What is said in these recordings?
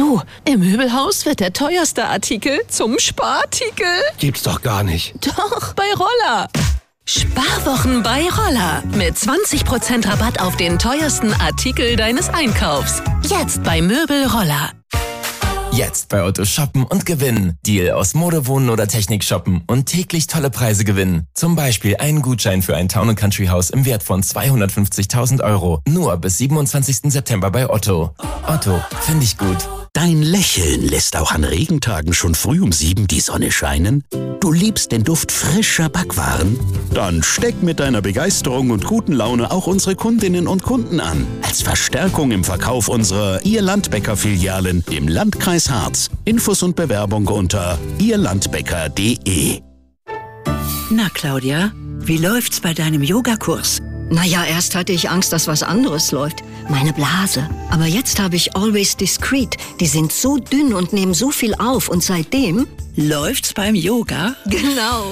Du, im Möbelhaus wird der teuerste Artikel zum Sparartikel. Gibt's doch gar nicht. Doch, bei Roller. Sparwochen bei Roller. Mit 20% Rabatt auf den teuersten Artikel deines Einkaufs. Jetzt bei Möbel Roller. Jetzt bei Otto shoppen und gewinnen. Deal aus Mode, Wohnen oder Technik shoppen und täglich tolle Preise gewinnen. Zum Beispiel einen Gutschein für ein Town & Country Haus im Wert von 250.000 €. Nur bis 27. September bei Otto. Otto, finde ich gut. Dein Lächeln lässt auch an Regentagen schon früh um 7 die Sonne scheinen? Du liebst den Duft frischer Backwaren? Dann steck mit deiner Begeisterung und guten Laune auch unsere Kundinnen und Kunden an. Als Verstärkung im Verkauf unserer Ihr-Landbäcker-Filialen im Landkreis Harz. Infos und Bewerbung unter ihrlandbäcker.de. Na, Claudia, wie läuft's bei deinem Yogakurs? Naja, erst hatte ich Angst, dass was anderes läuft. Meine Blase. Aber jetzt habe ich Always Discreet. Die sind so dünn und nehmen so viel auf. Und seitdem... Läuft's beim Yoga? Genau.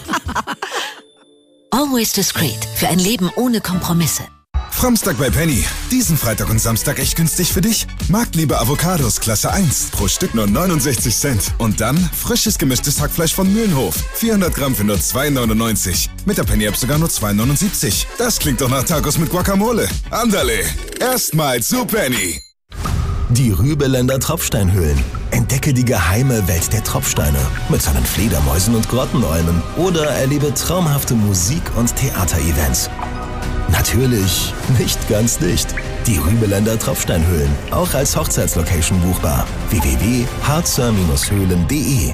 Always Discreet. Für ein Leben ohne Kompromisse. Fromstag bei Penny. Diesen Freitag und Samstag echt günstig für dich. Marktliebe Avocados Klasse 1. Pro Stück nur 69 Cent. Und dann frisches gemischtes Hackfleisch von Mühlenhof. 400 Gramm für nur 2,99. Mit der Penny-App sogar nur 2,79. Das klingt doch nach Tacos mit Guacamole. Andale. Erstmals zu Penny. Die Rübeländer Tropfsteinhöhlen. Entdecke die geheime Welt der Tropfsteine mit seinen Fledermäusen und Grottenolmen. Oder erlebe traumhafte Musik- und Theaterevents. Natürlich nicht ganz dicht. Die Rübeländer Tropfsteinhöhlen, auch als Hochzeitslocation buchbar. www.harzer-höhlen.de.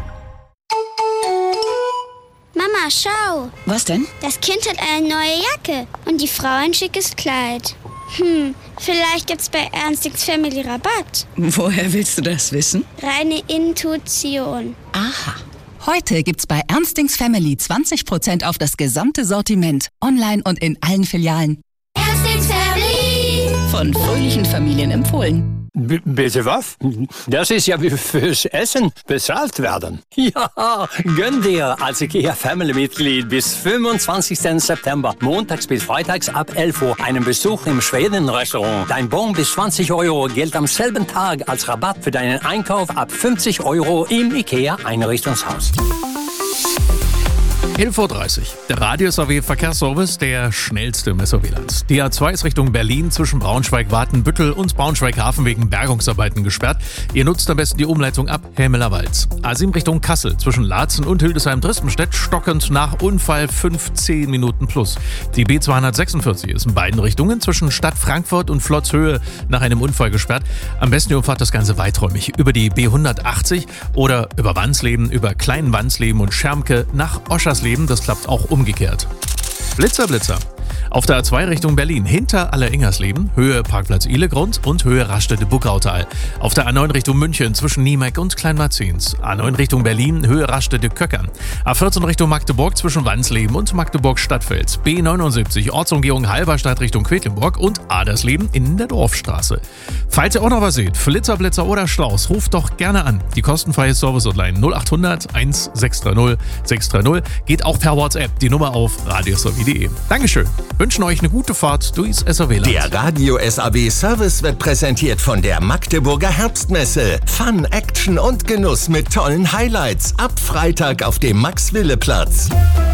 Mama, schau. Was denn? Das Kind hat eine neue Jacke und die Frau ein schickes Kleid. Vielleicht gibt's bei Ernstings Family Rabatt. Woher willst du das wissen? Reine Intuition. Aha. Heute gibt's bei Ernstings Family 20% auf das gesamte Sortiment. Online und in allen Filialen. Ernstings Family. Von fröhlichen Familien empfohlen. Bitte was? Das ist ja wie fürs Essen bezahlt werden. Ja, gönn dir als IKEA-Family-Mitglied bis 25. September, montags bis freitags ab 11 Uhr, einen Besuch im Schweden-Restaurant. Dein Bon bis 20 € gilt am selben Tag als Rabatt für deinen Einkauf ab 50 € im IKEA-Einrichtungshaus. 11:30 Uhr. Der Radio-SAW-Verkehrsservice, der schnellste im SOW-Land. Die A2 ist Richtung Berlin zwischen Braunschweig-Watenbüttel und Braunschweig-Hafen wegen Bergungsarbeiten gesperrt. Ihr nutzt am besten die Umleitung ab Helmeler-Wald. A7 Richtung Kassel zwischen Laatzen und Hildesheim-Drispenstedt stockend nach Unfall 15 Minuten plus. Die B246 ist in beiden Richtungen zwischen Stadt Frankfurt und Flottshöhe nach einem Unfall gesperrt. Am besten ihr umfahrt das Ganze weiträumig über die B180 oder über Wansleben, über Klein-Wansleben und Schermke nach Oschersleben. Das klappt auch umgekehrt. Blitzer. Auf der A2 Richtung Berlin, hinter Alleringersleben, Höhe Parkplatz Ihlegrund und Höhe Rastede-Buckautal. Auf der A9 Richtung München zwischen Niemeck und Kleinmarzens. A9 Richtung Berlin, Höhe Rastede-Köckern. A14 Richtung Magdeburg zwischen Wansleben und Magdeburg-Stadtfeld. B79 Ortsumgehung Halberstadt Richtung Quedlinburg und Adersleben in der Dorfstraße. Falls ihr auch noch was seht, Blitzer oder Schlaus, ruft doch gerne an. Die kostenfreie Service-Hotline 0800 1630 630 geht auch per WhatsApp. Die Nummer auf radiosaw.de. Dankeschön. Wünschen euch eine gute Fahrt durchs SAW-Land. Der Radio SAW Service wird präsentiert von der Magdeburger Herbstmesse. Fun, Action und Genuss mit tollen Highlights. Ab Freitag auf dem Max-Wille-Platz.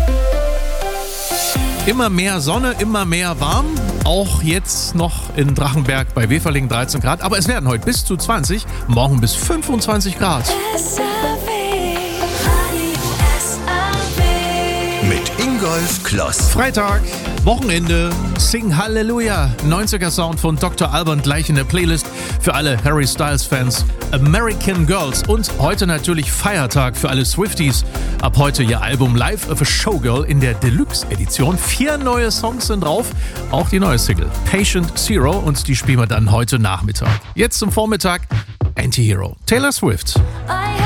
Immer mehr Sonne, immer mehr warm. Auch jetzt noch in Drachenberg bei Weferlingen 13 Grad. Aber es werden heute bis zu 20, morgen bis 25 Grad. Mit Ingolf Kloss. Freitag, Wochenende, Sing Halleluja. 90er Sound von Dr. Alban gleich in der Playlist für alle Harry Styles Fans. American Girls und heute natürlich Feiertag für alle Swifties. Ab heute ihr Album Life of a Showgirl in der Deluxe-Edition. 4 neue Songs sind drauf, auch die neue Single Patient Zero und die spielen wir dann heute Nachmittag. Jetzt zum Vormittag Anti-Hero. Taylor Swift.